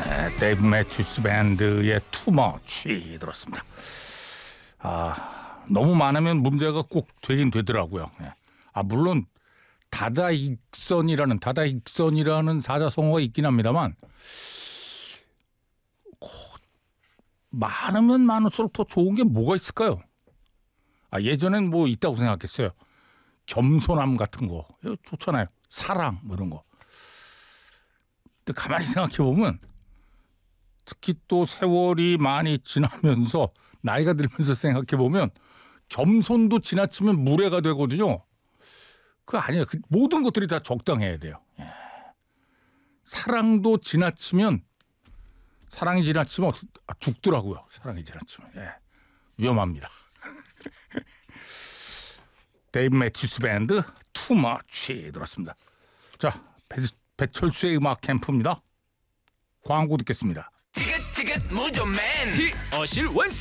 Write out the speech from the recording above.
네, 데이브 매튜스 밴드의 Too Much 들었습니다. 너무 많으면 문제가 꼭 되긴 되더라고요. 물론 다다익선이라는 사자성어가 있긴 합니다만 많으면 많을수록 더 좋은 게 뭐가 있을까요? 예전엔 뭐 있다고 생각했어요. 겸손함 같은 거 좋잖아요. 사랑 뭐 이런 거. 근데 가만히 생각해 보면 특히 또 세월이 많이 지나면서 나이가 들면서 생각해 보면 겸손도 지나치면 무례가 되거든요. 그거 아니에요. 모든 것들이 다 적당해야 돼요. 사랑이 지나치면 죽더라고요. 사랑이 지나치면. 위험합니다. 데이브 매튜스 밴드 Too Much 들었습니다. 자, 배철수의 음악 캠프입니다. 광고 듣겠습니다. 지긋지긋 무좀맨 어실 원스